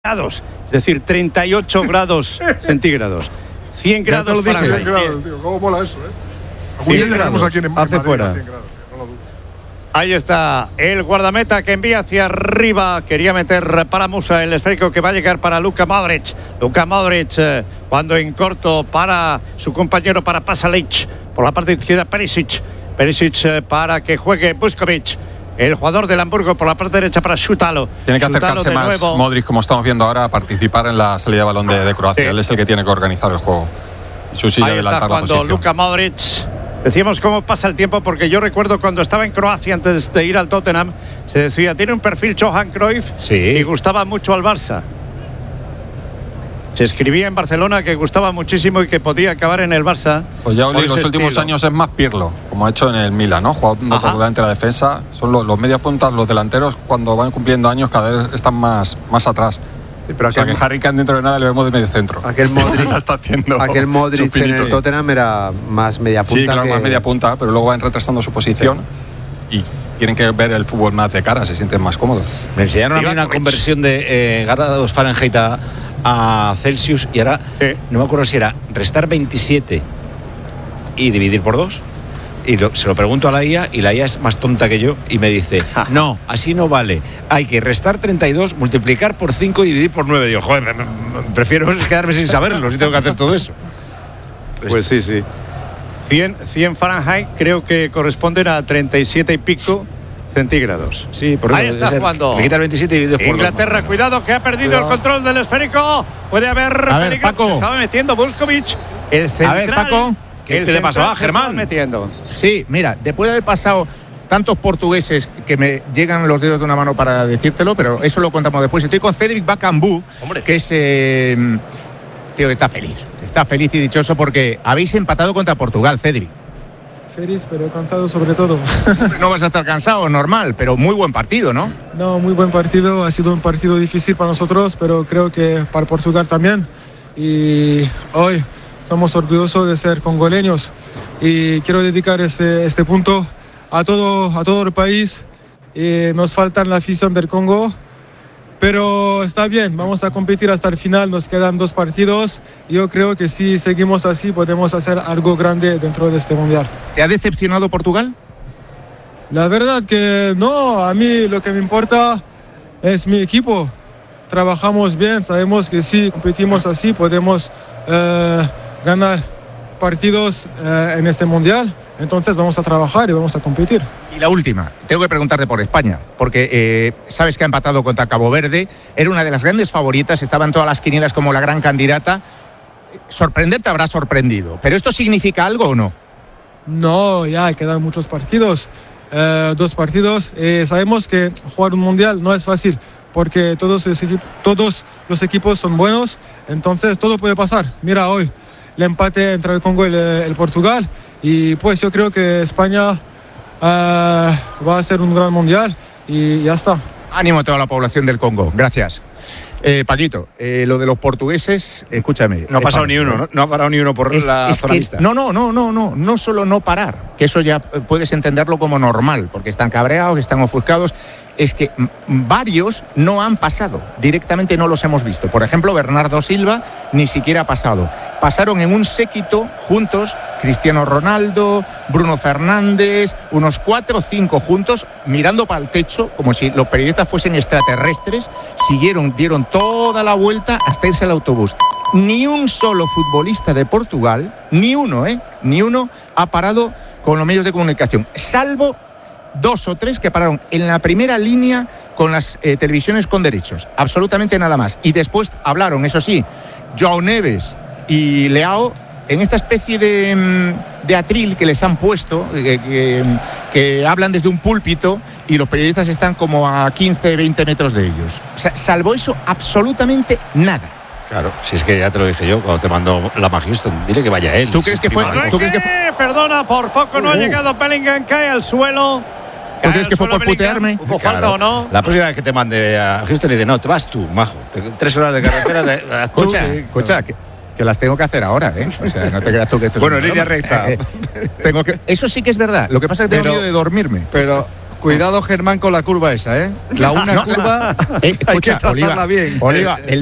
grados, es decir, 38 grados centígrados, 100 grados Fahrenheit. 100 grados, tío, cómo mola eso, 100 grados, aquí en hace Madrid, fuera. 100 grados, no lo dudo. Ahí está el guardameta que envía hacia arriba. Quería meter para Musa el esférico que va a llegar para Luka Modric. Luka Modric cuando en corto para su compañero, para Pasalic. Por la parte izquierda Perisic. Perisic para que juegue Busquets. El jugador del Hamburgo por la parte derecha para Šutalo. Tiene que acercarse de más nuevo. Modric, como estamos viendo ahora, a participar en la salida de balón de Croacia. Sí. Él es el que tiene que organizar el juego. Y su silla Ahí está adelantar la cuando posición. Luka Modric. Decíamos cómo pasa el tiempo, porque yo recuerdo cuando estaba en Croacia antes de ir al Tottenham, se decía, tiene un perfil Johan Cruyff y gustaba mucho al Barça. Se escribía en Barcelona que gustaba muchísimo y que podía acabar en el Barça. Pues ya por los ese últimos estilo. años es más Pirlo, como ha hecho en el Milan, ¿no? Jugando por delante de la defensa. Son los medias puntas, los delanteros, cuando van cumpliendo años, cada vez están más atrás. Pero o sea que Harry Kane dentro de nada le vemos de medio centro. Aquel Modric, está haciendo aquel Modric sus en el pinitos. Tottenham era más media punta. Sí, claro, más media punta, pero luego van retrasando su posición y tienen que ver el fútbol más de cara, se sienten más cómodos. Me enseñaron a mí una Ivakovic. conversión de grados Fahrenheit a Celsius y ahora no me acuerdo si era restar 27 y dividir por 2. Y se lo pregunto a la IA y la IA es más tonta que yo y me dice, no, así no vale. Hay que restar 32, multiplicar por 5 y dividir por 9. Digo, joder, prefiero quedarme sin saberlo si tengo que hacer todo eso. Pues sí. 100 Fahrenheit creo que corresponden a 37 y pico centígrados. Sí, por eso ahí está jugando. Le quita el 27 y divides por 2. Inglaterra, cuidado que ha perdido el control del esférico. Puede haber peligro. Paco. Se estaba metiendo Busquets, el central. A ver, Paco. ¿Qué te pasaba, se estaba Germán? metiendo. Sí, mira, después de haber pasado tantos portugueses que me llegan los dedos de una mano para decírtelo, pero eso lo contamos después. Estoy con Cédric Bakambu, que es tío, que está feliz y dichoso porque habéis empatado contra Portugal, Cédric. Feliz, pero cansado sobre todo. No vas a estar cansado, normal, pero muy buen partido, ¿no? No, muy buen partido. Ha sido un partido difícil para nosotros, pero creo que para Portugal también. Y hoy somos orgullosos de ser congoleños. Y quiero dedicar este punto a todo el país. Nos falta la afición del Congo. Pero está bien, vamos a competir hasta el final, nos quedan 2 partidos. Yo creo que si seguimos así podemos hacer algo grande dentro de este Mundial. ¿Te ha decepcionado Portugal? La verdad que no, a mí lo que me importa es mi equipo. Trabajamos bien, sabemos que si competimos así podemos ganar partidos en este Mundial. Entonces vamos a trabajar y vamos a competir. Y la última, tengo que preguntarte por España, porque sabes que ha empatado contra Cabo Verde, era una de las grandes favoritas, estaba en todas las quinielas como la gran candidata. Sorprender te habrá sorprendido, ¿pero esto significa algo o no? No, ya quedan muchos partidos, 2 partidos. Sabemos que jugar un Mundial no es fácil, porque todos los equipos son buenos, entonces todo puede pasar. Mira hoy, el empate entre el Congo y el Portugal. Y pues yo creo que España va a ser un gran mundial y ya está. Ánimo a toda la población del Congo. Gracias. Paquito, lo de los portugueses, escúchame. No ha pasado ni uno, ¿no? No ha parado ni uno por la zona mixta. No solo no parar, que eso ya puedes entenderlo como normal, porque están cabreados, están ofuscados. Es que varios no han pasado, directamente no los hemos visto. Por ejemplo, Bernardo Silva ni siquiera ha pasado. Pasaron en un séquito juntos Cristiano Ronaldo, Bruno Fernández, unos 4 o 5 juntos, mirando para el techo, como si los periodistas fuesen extraterrestres, dieron toda la vuelta hasta irse al autobús. Ni un solo futbolista de Portugal, ni uno ha parado con los medios de comunicación, salvo 2 o 3 que pararon en la primera línea con las televisiones con derechos, absolutamente nada más. Y después hablaron, eso sí, Joao Neves y Leao en esta especie de atril que les han puesto, que hablan desde un púlpito y los periodistas están como a 15, 20 metros de ellos. O sea, salvo eso, absolutamente nada. Claro, si es que ya te lo dije yo cuando te mandó Lama Houston, dile que vaya él. ¿Tú crees que fue? Perdona, por poco no ha llegado Bellingham, cae al suelo. ¿Tú crees que fue por putearme? ¿Hubo falta o no? La próxima vez que te mande a Houston y dice, no, te vas tú, majo. 3 horas de carretera. Escucha, que las tengo que hacer ahora, ¿eh? O sea, no te creas tú que esto bueno, es en línea recta. Eso sí que es verdad. Lo que pasa es que tengo miedo de dormirme. Pero Cuidado, Germán, con la curva esa, ¿eh? Una curva hay que escucha, trazarla bien. Oliva, el